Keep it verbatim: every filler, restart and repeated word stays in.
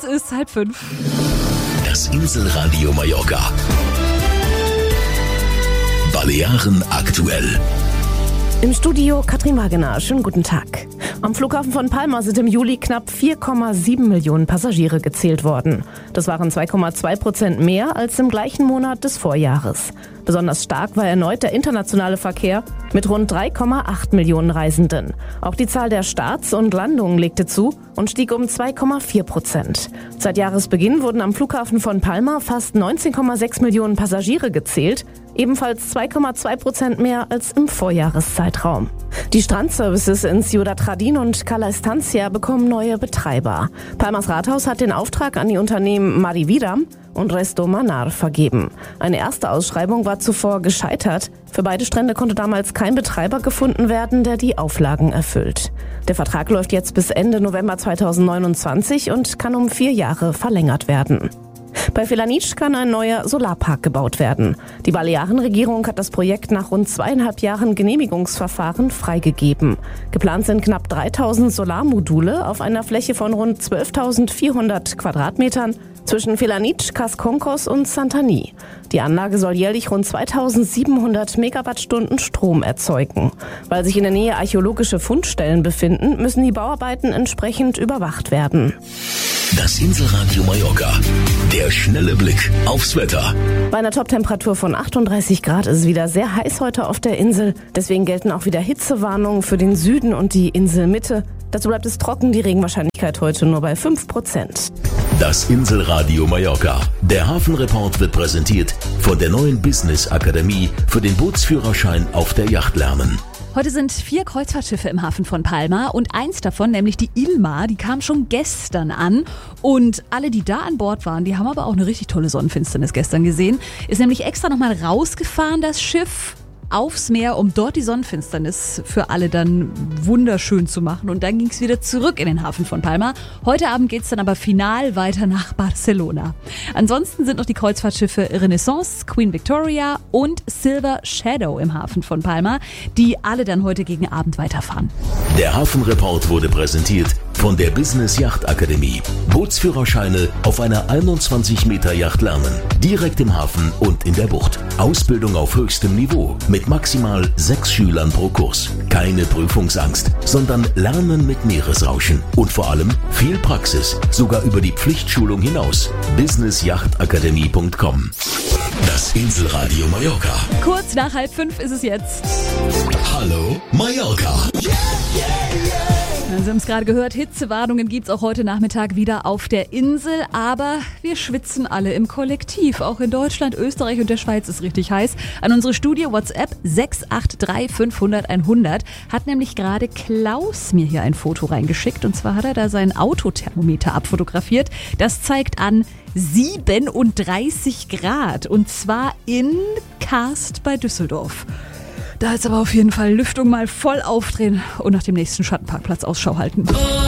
Es ist halb fünf. Das Inselradio Mallorca. Balearen aktuell. Im Studio Katrin Wagener. Schönen guten Tag. Am Flughafen von Palma sind im Juli knapp vier Komma sieben Millionen Passagiere gezählt worden. Das waren zwei Komma zwei Prozent mehr als im gleichen Monat des Vorjahres. Besonders stark war erneut der internationale Verkehr mit rund drei Komma acht Millionen Reisenden. Auch die Zahl der Starts und Landungen legte zu und stieg um zwei Komma vier Prozent. Seit Jahresbeginn wurden am Flughafen von Palma fast neunzehn Komma sechs Millionen Passagiere gezählt, ebenfalls zwei Komma zwei Prozent mehr als im Vorjahreszeitraum. Die Strandservices in Ciudad Jardín und Cala Estancia bekommen neue Betreiber. Palmas Rathaus hat den Auftrag an die Unternehmen Marivida und Resto Manar vergeben. Eine erste Ausschreibung war zuvor gescheitert. Für beide Strände konnte damals kein Betreiber gefunden werden, der die Auflagen erfüllt. Der Vertrag läuft jetzt bis Ende November zweitausendneunundzwanzig und kann um vier Jahre verlängert werden. Bei Felanitsch kann ein neuer Solarpark gebaut werden. Die Balearenregierung hat das Projekt nach rund zweieinhalb Jahren Genehmigungsverfahren freigegeben. Geplant sind knapp dreitausend Solarmodule auf einer Fläche von rund zwölftausendvierhundert Quadratmetern zwischen Felanitsch, Casconcos und Santany. Die Anlage soll jährlich rund zweitausendsiebenhundert Megawattstunden Strom erzeugen. Weil sich in der Nähe archäologische Fundstellen befinden, müssen die Bauarbeiten entsprechend überwacht werden. Das Inselradio Mallorca. Der schnelle Blick aufs Wetter. Bei einer Toptemperatur von achtunddreißig Grad ist es wieder sehr heiß heute auf der Insel. Deswegen gelten auch wieder Hitzewarnungen für den Süden und die Inselmitte. Dazu bleibt es trocken, die Regenwahrscheinlichkeit heute nur bei fünf Prozent. Das Inselradio Mallorca. Der Hafenreport wird präsentiert von der neuen Business Akademie für den Bootsführerschein auf der Yacht lernen. Heute sind vier Kreuzfahrtschiffe im Hafen von Palma und eins davon, nämlich die Ilma, die kam schon gestern an. Und alle, die da an Bord waren, die haben aber auch eine richtig tolle Sonnenfinsternis gestern gesehen. Ist nämlich extra nochmal rausgefahren, das Schiff, aufs Meer, um dort die Sonnenfinsternis für alle dann wunderschön zu machen. Und dann ging es wieder zurück in den Hafen von Palma. Heute Abend geht es dann aber final weiter nach Barcelona. Ansonsten sind noch die Kreuzfahrtschiffe Renaissance, Queen Victoria und Silver Shadow im Hafen von Palma, die alle dann heute gegen Abend weiterfahren. Der Hafenreport wurde präsentiert von der Business Yacht Akademie. Bootsführerscheine auf einer einundzwanzig Meter Yacht lernen. Direkt im Hafen und in der Bucht. Ausbildung auf höchstem Niveau mit maximal sechs Schülern pro Kurs. Keine Prüfungsangst, sondern Lernen mit Meeresrauschen. Und vor allem viel Praxis, sogar über die Pflichtschulung hinaus. business yacht akademie punkt com. Das Inselradio Mallorca. Kurz nach halb fünf ist es jetzt. Hallo Mallorca. Sie haben es gerade gehört, Hitzewarnungen gibt es auch heute Nachmittag wieder auf der Insel, aber wir schwitzen alle im Kollektiv. Auch in Deutschland, Österreich und der Schweiz ist richtig heiß. An unsere Studio WhatsApp sechs acht drei fünfhundert einhundert hat nämlich gerade Klaus mir hier ein Foto reingeschickt. Und zwar hat er da sein Autothermometer abfotografiert. Das zeigt an siebenunddreißig Grad und zwar in Karst bei Düsseldorf. Da ist aber auf jeden Fall Lüftung mal voll aufdrehen und nach dem nächsten Schattenparkplatz Ausschau halten.